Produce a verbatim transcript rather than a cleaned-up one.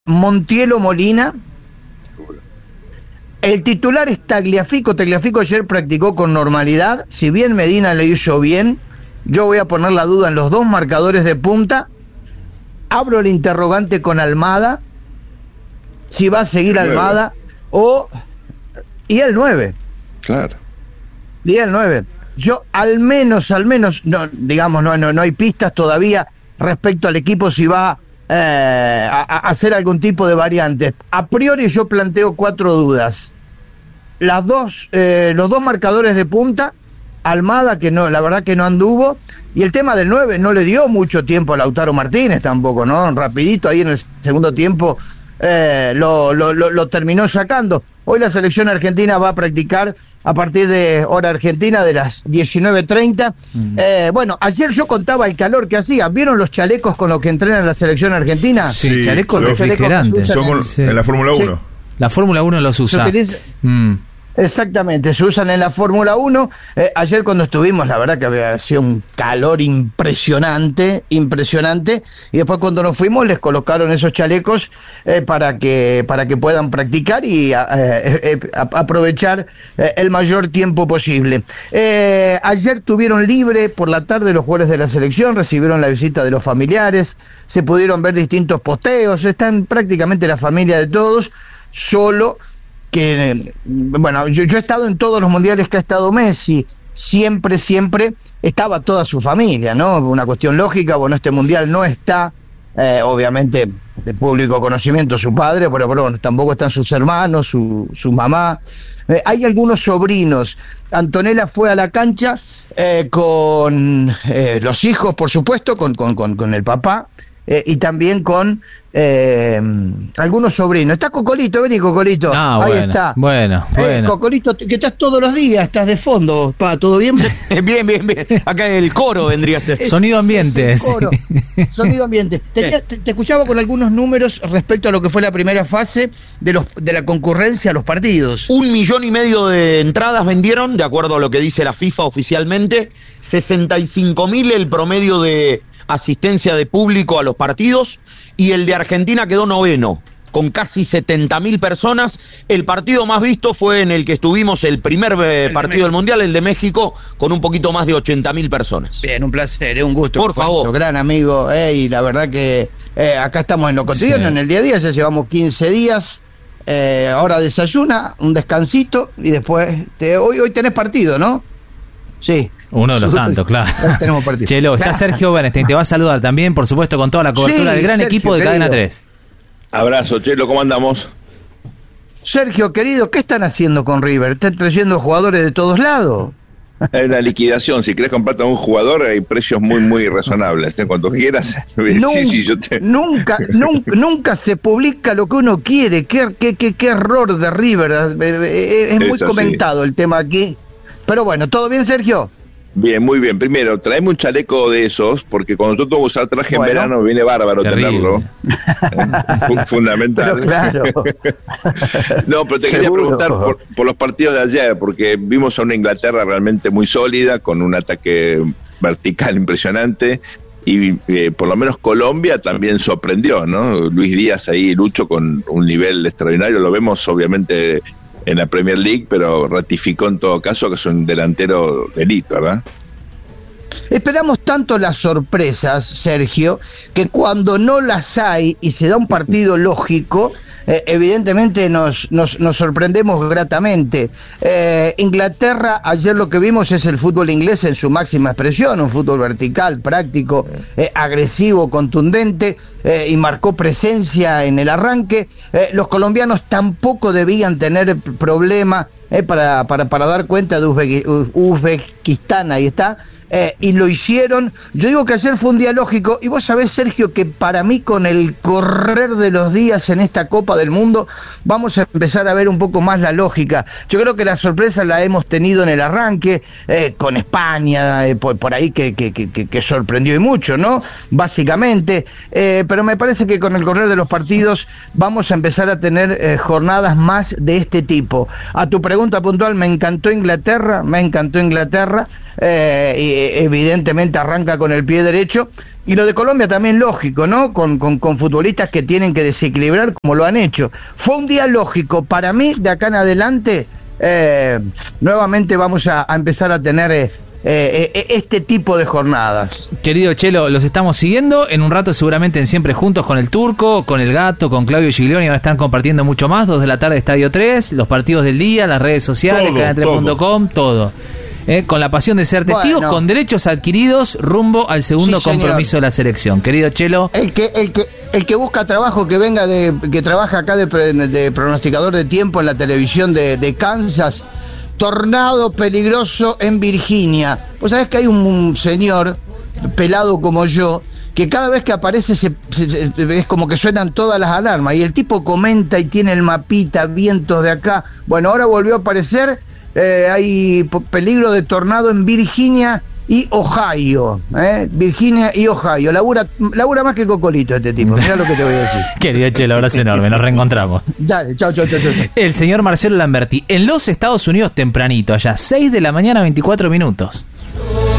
Montiel o Molina. El titular es Tagliafico. Tagliafico ayer practicó con normalidad. Si bien Medina lo hizo bien, yo voy a poner la duda en los dos marcadores de punta. Abro el interrogante con Almada. Si va a seguir Almada o... Y el nueve. Claro. Y el nueve. Yo al menos, al menos, no, digamos, no, no, no hay pistas todavía respecto al equipo si va eh, a, a hacer algún tipo de variantes. A priori yo planteo cuatro dudas. Las dos, eh, los dos marcadores de punta, Almada, que no, la verdad que no anduvo, y el tema del nueve no le dio mucho tiempo a Lautaro Martínez tampoco, ¿no? Rapidito ahí en el segundo tiempo eh, lo, lo, lo, lo terminó sacando. Hoy la selección argentina va a practicar a partir de hora argentina de las diecinueve treinta. Mm. Eh, bueno, ayer yo contaba el calor que hacía. ¿Vieron los chalecos con los que entrenan la selección argentina? Sí, sí, chalecos refrigerantes. Somos sí. en la Fórmula uno. Sí. La Fórmula uno los usa. Utiliza... Mm. Exactamente, se usan en la Fórmula uno. Eh, ayer cuando estuvimos, la verdad que había sido un calor impresionante, impresionante. Y después cuando nos fuimos les colocaron esos chalecos eh, para que para que puedan practicar y eh, eh, aprovechar eh, el mayor tiempo posible. Eh, ayer tuvieron libre por la tarde los jugadores de la selección, recibieron la visita de los familiares, se pudieron ver distintos posteos, están prácticamente la familia de todos, solo... que, bueno, yo, yo he estado en todos los mundiales que ha estado Messi, siempre, siempre estaba toda su familia, ¿no? Una cuestión lógica, bueno, este mundial no está, eh, obviamente, de público conocimiento su padre, pero, pero bueno, tampoco están sus hermanos, su, su mamá, eh, hay algunos sobrinos. Antonella fue a la cancha eh, con eh, los hijos, por supuesto, con, con, con, con el papá, eh, y también con Eh, algunos sobrinos. Está Cocolito, vení Cocolito. Ah, ahí bueno, está. Bueno, eh, bueno. Cocolito, que estás todos los días, estás de fondo, pa, ¿todo bien? Bien, bien, bien. Acá el coro vendría a ser. Sonido ambiente. Es, es coro. Sí. Sonido ambiente. Te, te, te escuchaba con algunos números respecto a lo que fue la primera fase de los de la concurrencia a los partidos. Un millón y medio de entradas vendieron, de acuerdo a lo que dice la FIFA oficialmente. sesenta y cinco mil el promedio de asistencia de público a los partidos, y el de Argentina quedó noveno, con casi setenta mil personas. El partido más visto fue en el que estuvimos, el primer eh, partido del Mundial, el de México, con un poquito más de ochenta mil personas. Bien, un placer, es un gusto. Por favor. Gran amigo, eh, y la verdad que eh, acá estamos en lo cotidiano, sí. En el día a día, ya llevamos quince días, eh, ahora desayuna, un descansito, y después, te, hoy, hoy tenés partido, ¿no? Sí. Uno de los tantos, claro. Tenemos partido. Chelo, está Sergio Bernstein, te va a saludar también, por supuesto, con toda la cobertura sí, del gran Sergio, equipo de querido. Cadena tres. Abrazo, Chelo, ¿cómo andamos? Sergio, querido, ¿qué están haciendo con River? ¿Están trayendo jugadores de todos lados? Hay una liquidación, si querés comprarte a un jugador hay precios muy muy razonables, ¿eh? Cuando quieras. Nunca, sí, sí, yo te... nunca, nunca, nunca se publica lo que uno quiere. Qué, qué, qué, qué error de River. Es, es muy Eso comentado sí. El tema aquí. Pero bueno, ¿todo bien, Sergio? Bien, muy bien. Primero, traeme un chaleco de esos, porque cuando yo tengo que usar traje bueno, en verano, viene bárbaro terrible. Tenerlo. Eh, fundamental. Pero claro. No, pero te Seguro. quería preguntar por, por los partidos de ayer, porque vimos a una Inglaterra realmente muy sólida, con un ataque vertical impresionante, y eh, por lo menos Colombia también sorprendió, ¿no? Luis Díaz ahí, Lucho, con un nivel extraordinario. Lo vemos, obviamente, en la Premier League, pero ratificó en todo caso que es un delantero de élite, ¿verdad? Esperamos tanto las sorpresas, Sergio, que cuando no las hay y se da un partido lógico, eh, evidentemente nos, nos, nos sorprendemos gratamente. Eh, Inglaterra, ayer lo que vimos es el fútbol inglés en su máxima expresión, un fútbol vertical, práctico, eh, agresivo, contundente, eh, y marcó presencia en el arranque. Eh, los colombianos tampoco debían tener problema eh, para, para, para dar cuenta de Uzbe- Uzbekistán, ahí está. Eh, y lo hicieron. Yo digo que ayer fue un día lógico, y vos sabés, Sergio, que para mí con el correr de los días en esta Copa del Mundo vamos a empezar a ver un poco más la lógica. Yo creo que la sorpresa la hemos tenido en el arranque, eh, con España, eh, por, por ahí que, que, que, que sorprendió y mucho, ¿no? Básicamente, eh, pero me parece que con el correr de los partidos vamos a empezar a tener eh, jornadas más de este tipo. A tu pregunta puntual, me encantó Inglaterra, me encantó Inglaterra, eh, y evidentemente arranca con el pie derecho, Y lo de Colombia también lógico, ¿no? Con, con, con futbolistas que tienen que desequilibrar como lo han hecho. Fue un día lógico. Para mí, de acá en adelante, eh, nuevamente vamos a, a empezar a tener eh, eh, este tipo de jornadas. Querido Chelo, los estamos siguiendo. En un rato seguramente en Siempre Juntos con el Turco, con el Gato, con Claudio Giglioni. Ahora están compartiendo mucho más. Dos de la tarde, Estadio tres, los partidos del día, las redes sociales, canal tres punto com, todo. Eh, con la pasión de ser testigos, bueno, con derechos adquiridos rumbo al segundo sí, compromiso de la selección. Querido Chelo. El que, el que, el que busca trabajo, que venga de, que trabaja acá de, de pronosticador de tiempo en la televisión de, de Kansas. Tornado peligroso en Virginia. Vos sabés que hay un, un señor pelado como yo que cada vez que aparece se, se, se, es como que suenan todas las alarmas y el tipo comenta y tiene el mapita, vientos de acá. Bueno, ahora volvió a aparecer. Eh, hay peligro de tornado en Virginia y Ohio, ¿eh? Virginia y Ohio. Labura, labura más que Cocolito este tipo, mirá lo que te voy a decir. Querido Chelo, abrazo enorme, nos reencontramos. Dale, chau, chau, chau, chau. El señor Marcelo Lamberti, en los Estados Unidos tempranito, allá, seis de la mañana, veinticuatro minutos.